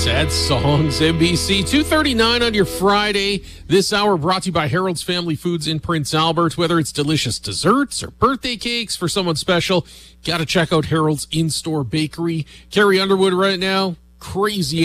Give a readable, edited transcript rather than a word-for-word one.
Sad Songs, NBC 239 on your Friday. This hour brought to you by Harold's Family Foods in Prince Albert. Whether it's delicious desserts or birthday cakes for someone special, got to check out Harold's in-store bakery. Carrie Underwood right now, crazy